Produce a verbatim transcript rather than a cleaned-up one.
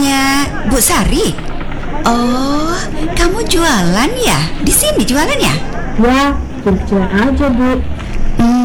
rumahnya Bu Sari? Oh, kamu jualan ya? Di sini jualan ya? Ya, kecil aja, Bu. Hmm,